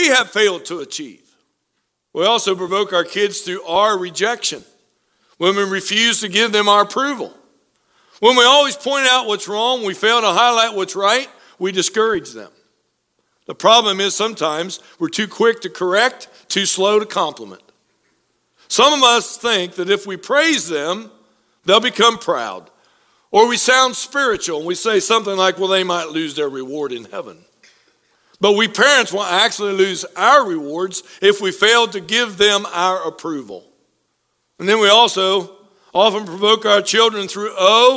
we have failed to achieve. We also provoke our kids through our rejection, when we refuse to give them our approval. When we always point out what's wrong, we fail to highlight what's right, we discourage them. The problem is sometimes we're too quick to correct, too slow to compliment. Some of us think that if we praise them, they'll become proud. Or we sound spiritual and we say something like, well, they might lose their reward in heaven. But we parents will actually lose our rewards if we fail to give them our approval. And then we also often provoke our children through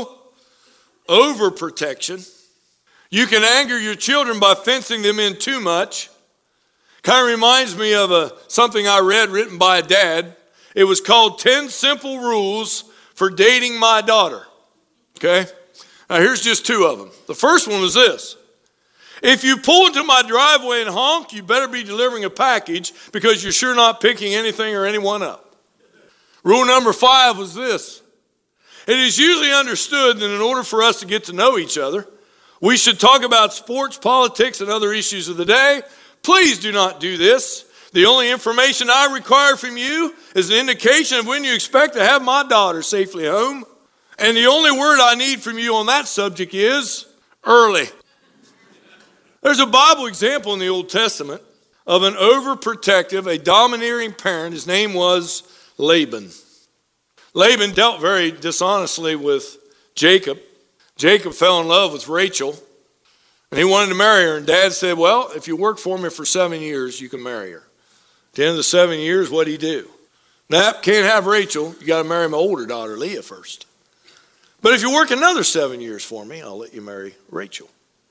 overprotection. You can anger your children by fencing them in too much. Kind of reminds me of something I read written by a dad. It was called 10 Simple Rules for Dating My Daughter. Okay? Now here's just 2 of them. The first one was this. If you pull into my driveway and honk, you better be delivering a package because you're sure not picking anything or anyone up. Rule number 5 was this. It is usually understood that in order for us to get to know each other, we should talk about sports, politics, and other issues of the day. Please do not do this. The only information I require from you is an indication of when you expect to have my daughter safely home. And the only word I need from you on that subject is early. There's a Bible example in the Old Testament of an overprotective, a domineering parent. His name was Laban. Laban dealt very dishonestly with Jacob. Jacob fell in love with Rachel, and he wanted to marry her. And Dad said, well, if you work for me for 7 years, you can marry her. At the end of the 7 years, what'd he do? Nope, can't have Rachel. You got to marry my older daughter, Leah, first. But if you work another 7 years for me, I'll let you marry Rachel.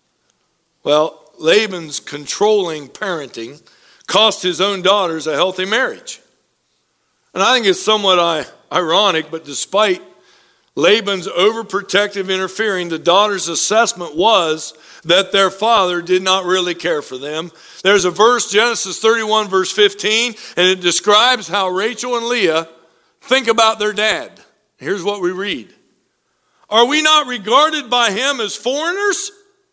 Well, Laban's controlling parenting cost his own daughters a healthy marriage. And I think it's somewhat ironic, but despite Laban's overprotective interfering, the daughters' assessment was that their father did not really care for them. There's a verse, Genesis 31, verse 15, and it describes how Rachel and Leah think about their dad. Here's what we read. Are we not regarded by him as foreigners?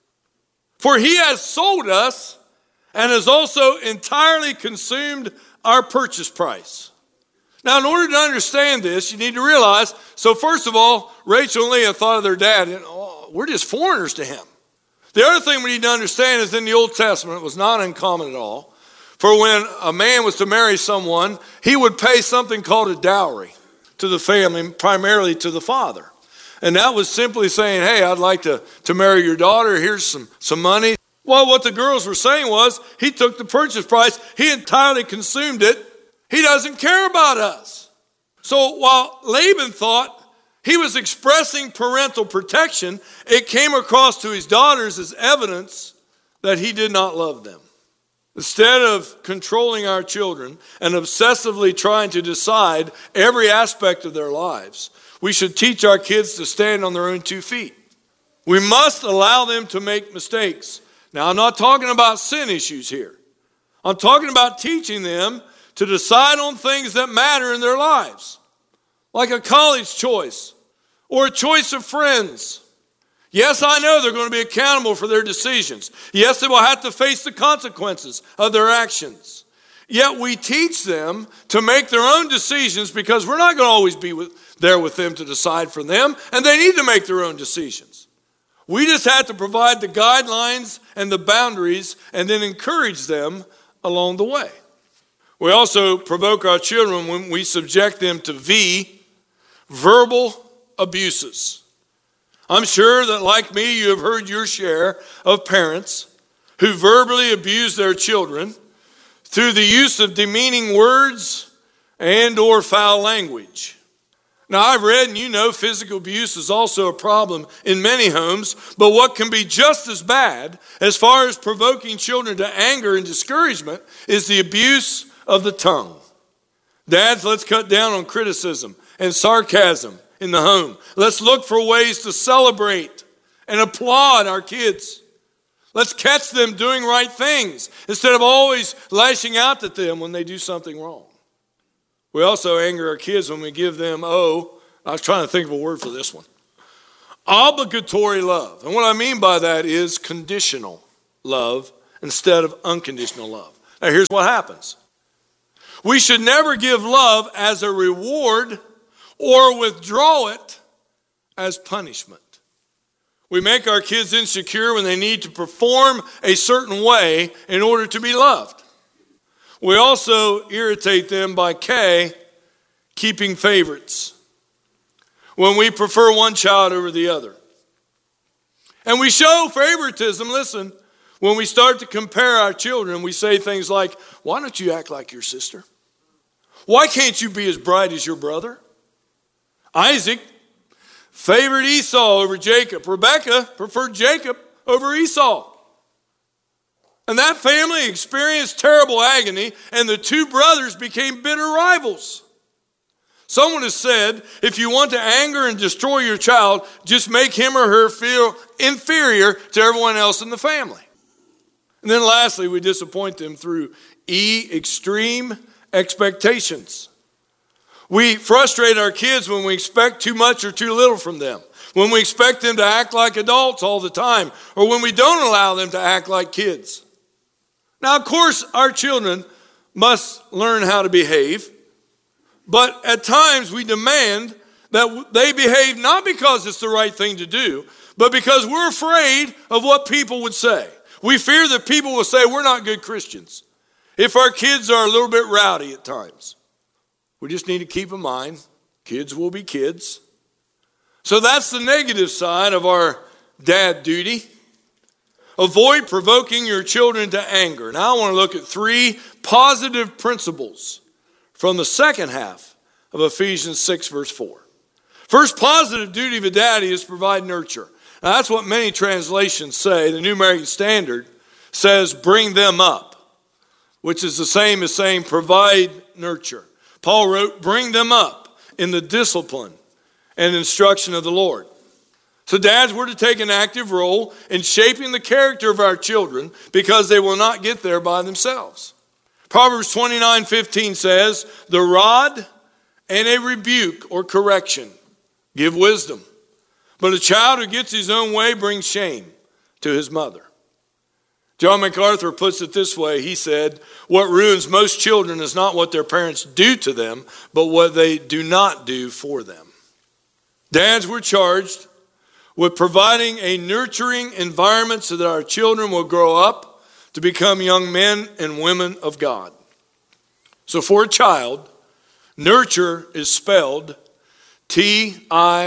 For he has sold us and has also entirely consumed our purchase price. Now, in order to understand this, you need to realize, so first of all, Rachel and Leah thought of their dad, and we're just foreigners to him. The other thing we need to understand is in the Old Testament, it was not uncommon at all, for when a man was to marry someone, he would pay something called a dowry to the family, primarily to the father. And that was simply saying, hey, I'd like to marry your daughter. Here's some money. Well, what the girls were saying was, he took the purchase price. He entirely consumed it. He doesn't care about us. So while Laban thought he was expressing parental protection, it came across to his daughters as evidence that he did not love them. Instead of controlling our children and obsessively trying to decide every aspect of their lives, we should teach our kids to stand on their own 2 feet. We must allow them to make mistakes. Now, I'm not talking about sin issues here. I'm talking about teaching them to decide on things that matter in their lives, like a college choice or a choice of friends. Yes, I know they're going to be accountable for their decisions. Yes, they will have to face the consequences of their actions. Yet we teach them to make their own decisions because we're not going to always be there with them to decide for them, and they need to make their own decisions. We just have to provide the guidelines and the boundaries and then encourage them along the way. We also provoke our children when we subject them to verbal abuses. I'm sure that, like me, you have heard your share of parents who verbally abuse their children through the use of demeaning words and or foul language. Now, I've read and you know physical abuse is also a problem in many homes, but what can be just as bad as far as provoking children to anger and discouragement is the abuse of the tongue. Dads, let's cut down on criticism and sarcasm in the home. Let's look for ways to celebrate and applaud our kids. Let's catch them doing right things instead of always lashing out at them when they do something wrong. We also anger our kids when we give them, I was trying to think of a word for this one, obligatory love. And what I mean by that is conditional love instead of unconditional love. Now here's what happens. We should never give love as a reward or withdraw it as punishment. We make our kids insecure when they need to perform a certain way in order to be loved. We also irritate them by keeping favorites, when we prefer one child over the other. And we show favoritism, listen, when we start to compare our children. We say things like, why don't you act like your sister? Why can't you be as bright as your brother? Isaac favored Esau over Jacob. Rebekah preferred Jacob over Esau. And that family experienced terrible agony, and the two brothers became bitter rivals. Someone has said, if you want to anger and destroy your child, just make him or her feel inferior to everyone else in the family. And then lastly, we disappoint them through extreme expectations. We frustrate our kids when we expect too much or too little from them, when we expect them to act like adults all the time, or when we don't allow them to act like kids. Now, of course, our children must learn how to behave, but at times we demand that they behave not because it's the right thing to do, but because we're afraid of what people would say. We fear that people will say we're not good Christians if our kids are a little bit rowdy at times. We just need to keep in mind, kids will be kids. So that's the negative side of our dad duty. Avoid provoking your children to anger. Now I want to look at 3 positive principles from the second half of Ephesians 6, verse 4. First positive duty of a daddy is to provide nurture. Now that's what many translations say. The New American Standard says bring them up, which is the same as saying provide nurture. Paul wrote, bring them up in the discipline and instruction of the Lord. So dads, we're to take an active role in shaping the character of our children because they will not get there by themselves. Proverbs 29:15 says, the rod and a rebuke or correction give wisdom, but a child who gets his own way brings shame to his mother. John MacArthur puts it this way. He said, what ruins most children is not what their parents do to them, but what they do not do for them. Dads, we're charged with providing a nurturing environment so that our children will grow up to become young men and women of God. So for a child, nurture is spelled T-I-M-E.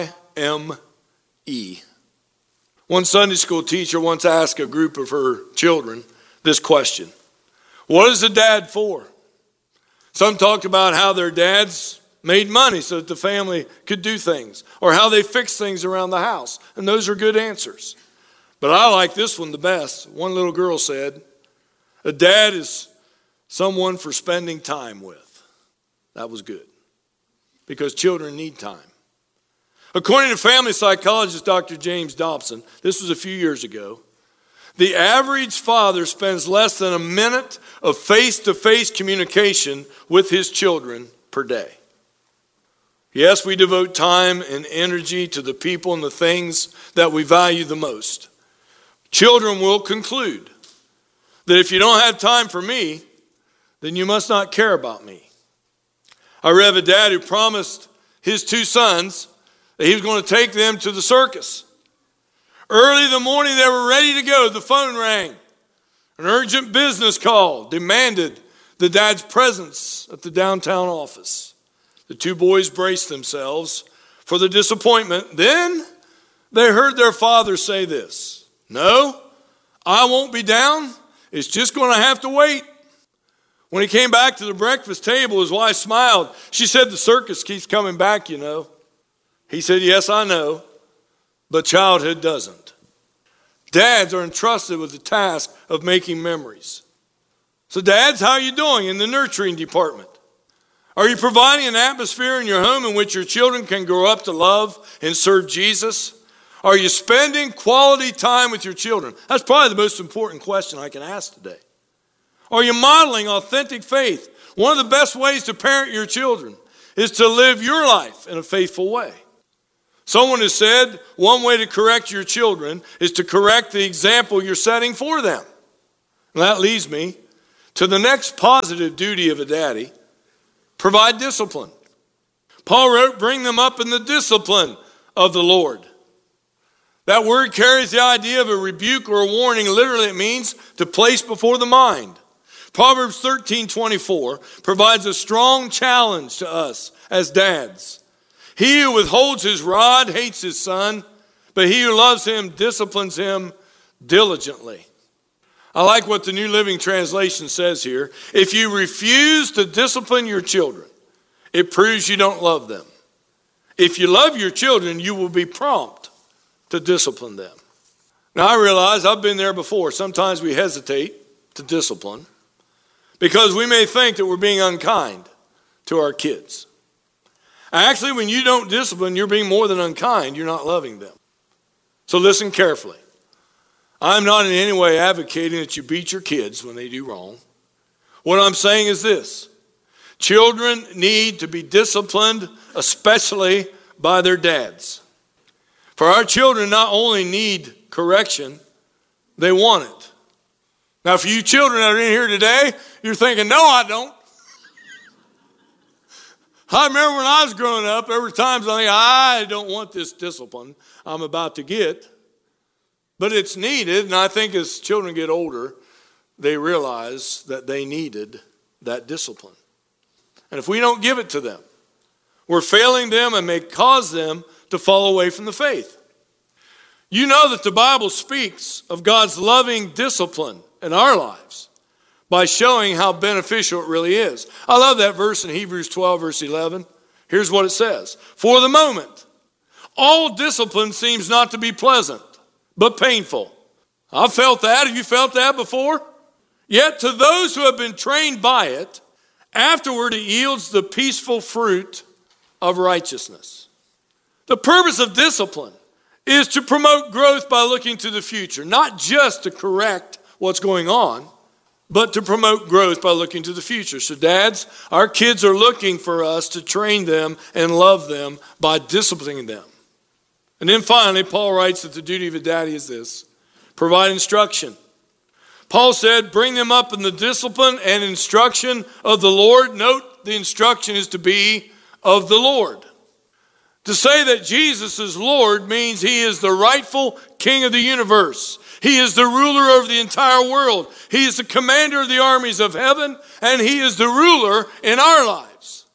One Sunday school teacher once asked a group of her children this question. What is a dad for? Some talked about how their dads made money so that the family could do things, or how they fixed things around the house. And those are good answers. But I like this one the best. One little girl said, a dad is someone for spending time with. That was good. Because children need time. According to family psychologist Dr. James Dobson, this was a few years ago, the average father spends less than a minute of face-to-face communication with his children per day. Yes, we devote time and energy to the people and the things that we value the most. Children will conclude that if you don't have time for me, then you must not care about me. I read of a dad who promised his 2 sons that he was going to take them to the circus. Early in the morning, they were ready to go. The phone rang. An urgent business call demanded the dad's presence at the downtown office. The 2 boys braced themselves for the disappointment. Then they heard their father say this, no, I won't be down. It's just going to have to wait. When he came back to the breakfast table, his wife smiled. She said, the circus keeps coming back, you know. He said, yes, I know, but childhood doesn't. Dads are entrusted with the task of making memories. So dads, how are you doing in the nurturing department? Are you providing an atmosphere in your home in which your children can grow up to love and serve Jesus? Are you spending quality time with your children? That's probably the most important question I can ask today. Are you modeling authentic faith? One of the best ways to parent your children is to live your life in a faithful way. Someone has said one way to correct your children is to correct the example you're setting for them. And that leads me to the next positive duty of a daddy, provide discipline. Paul wrote, bring them up in the discipline of the Lord. That word carries the idea of a rebuke or a warning. Literally, it means to place before the mind. Proverbs 13:24 provides a strong challenge to us as dads. He who withholds his rod hates his son, but he who loves him disciplines him diligently. I like what the New Living Translation says here. If you refuse to discipline your children, it proves you don't love them. If you love your children, you will be prompt to discipline them. Now, I realize I've been there before. Sometimes we hesitate to discipline because we may think that we're being unkind to our kids. Actually, when you don't discipline, you're being more than unkind. You're not loving them. So listen carefully. I'm not in any way advocating that you beat your kids when they do wrong. What I'm saying is this. Children need to be disciplined, especially by their dads. For our children not only need correction, they want it. Now, for you children that are in here today, you're thinking, no, I don't. I remember when I was growing up, every time I don't want this discipline I'm about to get. But it's needed, and I think as children get older, they realize that they needed that discipline. And if we don't give it to them, we're failing them and may cause them to fall away from the faith. You know that the Bible speaks of God's loving discipline in our lives by showing how beneficial it really is. I love that verse in Hebrews 12, verse 11. Here's what it says. For the moment, all discipline seems not to be pleasant, but painful. I've felt that. Have you felt that before? Yet to those who have been trained by it, afterward it yields the peaceful fruit of righteousness. The purpose of discipline is to promote growth by looking to the future, not just to correct what's going on, but to promote growth by looking to the future. So dads, our kids are looking for us to train them and love them by disciplining them. And then finally, Paul writes that the duty of a daddy is this: provide instruction. Paul said, bring them up in the discipline and instruction of the Lord. Note, the instruction is to be of the Lord. To say that Jesus is Lord means he is the rightful king of the universe. He is the ruler over the entire world. He is the commander of the armies of heaven, and he is the ruler in our lives.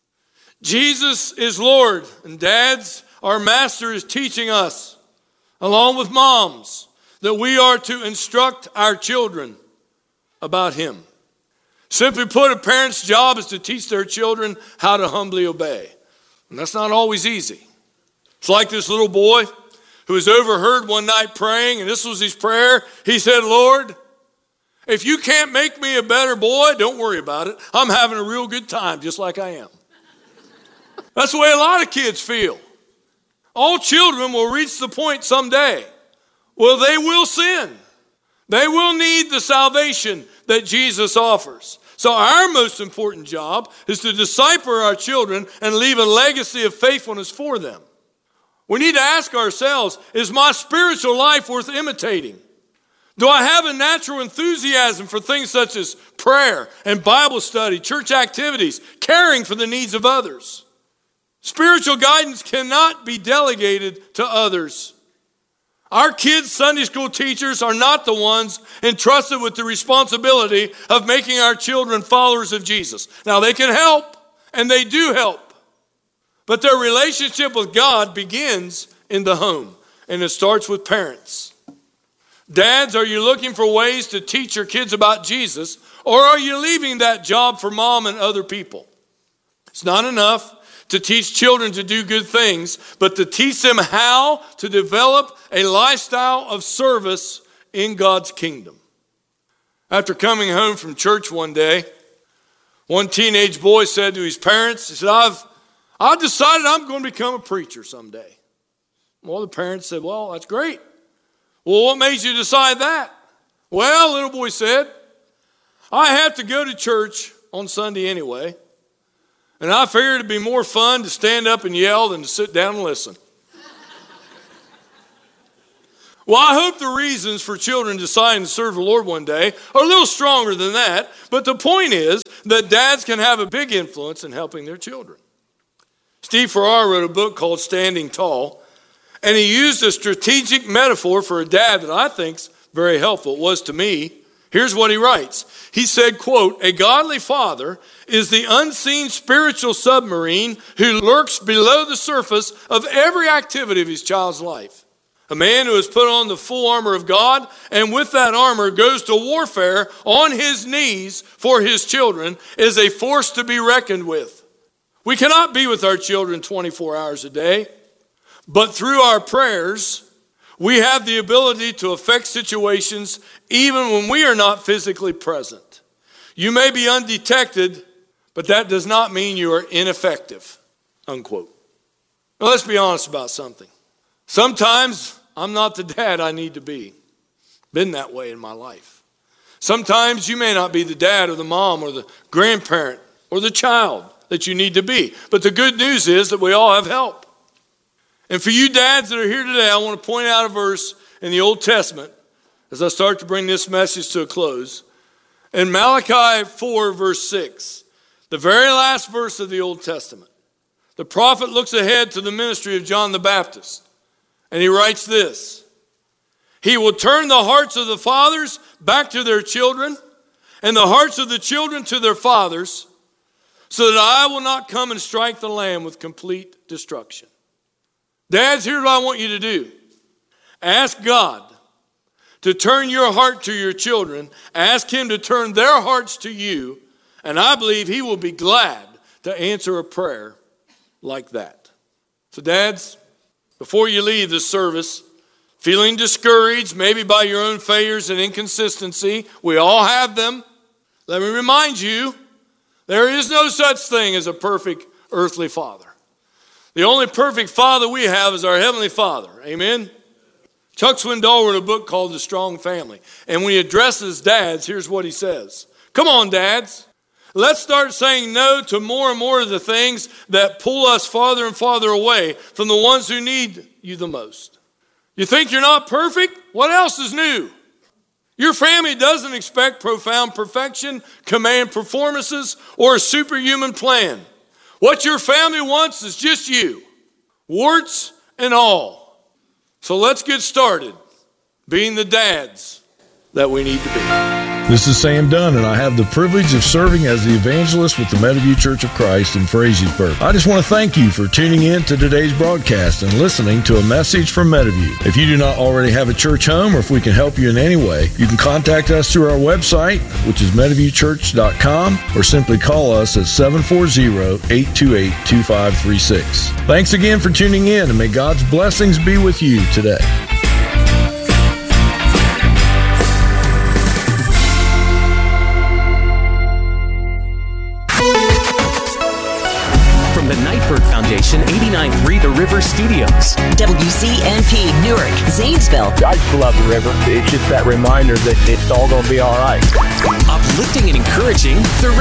Jesus is Lord, and dads, our master is teaching us, along with moms, that we are to instruct our children about him. Simply put, a parent's job is to teach their children how to humbly obey. And that's not always easy. It's like this little boy who was overheard one night praying, and this was his prayer. He said, Lord, if you can't make me a better boy, don't worry about it. I'm having a real good time just like I am. That's the way a lot of kids feel. All children will reach the point someday. Well, they will sin. They will need the salvation that Jesus offers. So our most important job is to disciple our children and leave a legacy of faithfulness for them. We need to ask ourselves, is my spiritual life worth imitating? Do I have a natural enthusiasm for things such as prayer and Bible study, church activities, caring for the needs of others? Spiritual guidance cannot be delegated to others. Our kids' Sunday school teachers are not the ones entrusted with the responsibility of making our children followers of Jesus. Now, they can help, and they do help. But their relationship with God begins in the home, and it starts with parents. Dads, are you looking for ways to teach your kids about Jesus, or are you leaving that job for mom and other people? It's not enough to teach children to do good things, but to teach them how to develop a lifestyle of service in God's kingdom. After coming home from church one day, one teenage boy said to his parents, he said, I've decided I'm going to become a preacher someday. Well, the parents said, well, that's great. Well, what made you decide that? Well, little boy said, I have to go to church on Sunday anyway, and I figured it'd be more fun to stand up and yell than to sit down and listen. Well, I hope the reasons for children deciding to serve the Lord one day are a little stronger than that. But the point is that dads can have a big influence in helping their children. Steve Farrar wrote a book called Standing Tall, and he used a strategic metaphor for a dad that I think's very helpful. It was to me. Here's what he writes. He said, quote, "A godly father is the unseen spiritual submarine who lurks below the surface of every activity of his child's life. A man who has put on the full armor of God and with that armor goes to warfare on his knees for his children is a force to be reckoned with. We cannot be with our children 24 hours a day, but through our prayers, we have the ability to affect situations even when we are not physically present. You may be undetected, but that does not mean you are ineffective," unquote. Now let's be honest about something. Sometimes I'm not the dad I need to be. Been that way in my life. Sometimes you may not be the dad or the mom or the grandparent or the child that you need to be. But the good news is that we all have help. And for you dads that are here today, I want to point out a verse in the Old Testament as I start to bring this message to a close. In Malachi 4, verse 6, the very last verse of the Old Testament, the prophet looks ahead to the ministry of John the Baptist. And he writes this: "He will turn the hearts of the fathers back to their children, and the hearts of the children to their fathers, so that I will not come and strike the land with complete destruction." Dads, here's what I want you to do. Ask God to turn your heart to your children. Ask him to turn their hearts to you, and I believe he will be glad to answer a prayer like that. So dads, before you leave this service, feeling discouraged maybe by your own failures and inconsistency, we all have them. Let me remind you, there is no such thing as a perfect earthly father. The only perfect father we have is our Heavenly Father. Amen? Chuck Swindoll wrote a book called The Strong Family. And when he addresses dads, here's what he says. Come on, dads. Let's start saying no to more and more of the things that pull us farther and farther away from the ones who need you the most. You think you're not perfect? What else is new? Your family doesn't expect profound perfection, command performances, or a superhuman plan. What your family wants is just you, warts and all. So let's get started being the dads that we need to be. This is Sam Dunn, and I have the privilege of serving as the evangelist with the Meadowview Church of Christ in Frazeysburg. I just want to thank you for tuning in to today's broadcast and listening to a message from Meadowview. If you do not already have a church home, or if we can help you in any way, you can contact us through our website, which is meadowviewchurch.com, or simply call us at 740-828-2536. Thanks again for tuning in, and may God's blessings be with you today. From the Nightbird Foundation, 89.3 The River Studios. WCNP, Newark, Zanesville. I just love the river. It's just that reminder that it's all going to be all right. Uplifting and encouraging the